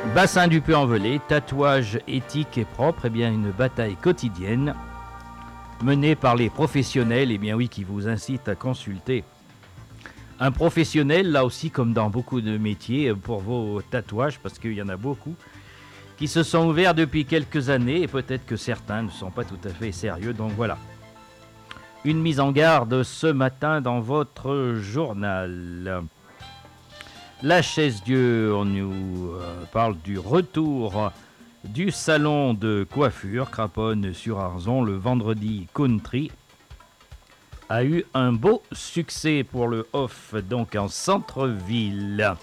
Bassin du Puy-en-Velay, tatouage éthique et propre, eh bien une bataille quotidienne menée par les professionnels, eh bien oui, qui vous incitent à consulter un professionnel, là aussi comme dans beaucoup de métiers, pour vos tatouages, parce qu'il y en a beaucoup qui se sont ouverts depuis quelques années, et peut-être que certains ne sont pas tout à fait sérieux, donc voilà. Une mise en garde ce matin dans votre journal. La Chaise-Dieu, on nous parle du retour du salon de coiffure Craponne-sur-Arzon le vendredi country. A eu un beau succès pour le off, donc en centre-ville.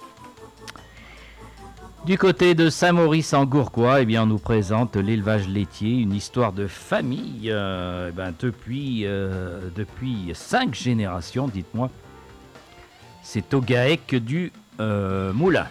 Du côté de Saint-Maurice en Gourgois, eh bien, on nous présente l'élevage laitier, une histoire de famille depuis 5 générations, dites-moi. C'est au GAEC du Moulin.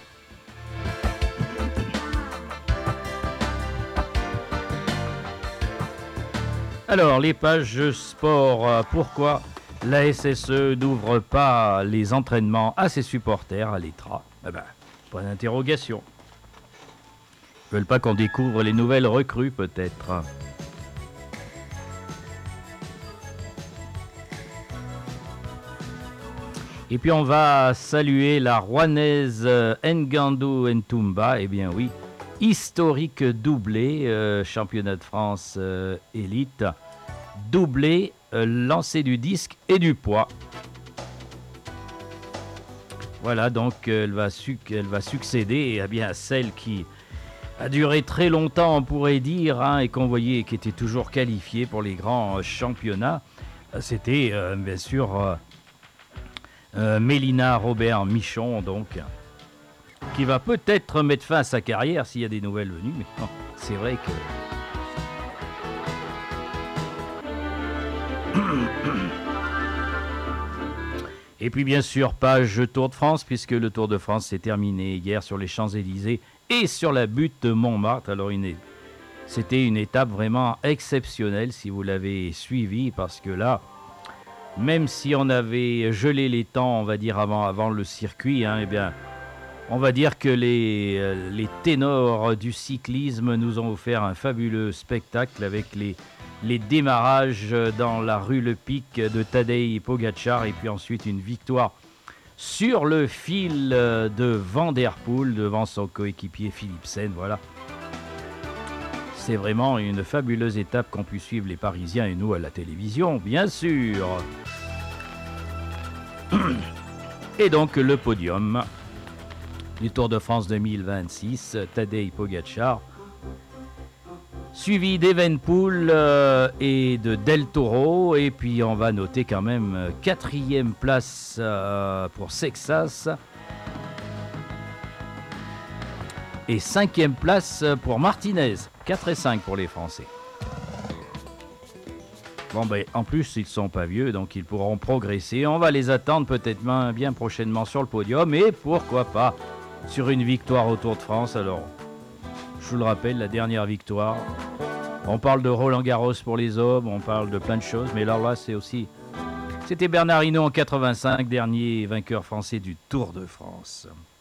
Alors, les pages sport, pourquoi la SSE n'ouvre pas les entraînements à ses supporters à l'ETRA? Point d'interrogation. Ils veulent pas qu'on découvre les nouvelles recrues, peut-être. Et puis on va saluer la Rouennaise Ngandou Ntoumba, eh bien oui, historique doublé, championnat de France élite, doublé, lancer du disque et du poids. Voilà, donc elle va succéder à celle qui a duré très longtemps, on pourrait dire, et qu'on voyait qui était toujours qualifiée pour les grands championnats. C'était bien sûr Mélina Robert Michon, donc, qui va peut-être mettre fin à sa carrière s'il y a des nouvelles venues, mais non, c'est vrai que... Et puis bien sûr, page Tour de France, puisque le Tour de France s'est terminé hier sur les Champs-Élysées et sur la butte de Montmartre. Alors c'était une étape vraiment exceptionnelle si vous l'avez suivi, parce que là, même si on avait gelé les temps, on va dire avant le circuit, eh bien, on va dire que les ténors du cyclisme nous ont offert un fabuleux spectacle avec les démarrages dans la rue Le Pic de Tadej Pogačar, et puis ensuite une victoire sur le fil de Van Der Poel devant son coéquipier Philipsen. Voilà. C'est vraiment une fabuleuse étape qu'ont pu suivre les Parisiens et nous à la télévision, bien sûr. Et donc le podium du Tour de France 2026, Tadej Pogačar, suivi d'Evenepoel et de Del Toro. Et puis on va noter quand même 4e place pour Sexas et 5e place pour Martinez. 4 et 5 pour les Français. Bon, en plus, ils ne sont pas vieux, donc ils pourront progresser. On va les attendre peut-être bien prochainement sur le podium, et pourquoi pas sur une victoire au Tour de France. Alors, je vous le rappelle, la dernière victoire. On parle de Roland Garros pour les hommes, on parle de plein de choses, mais là, c'était Bernard Hinault en 85, dernier vainqueur français du Tour de France.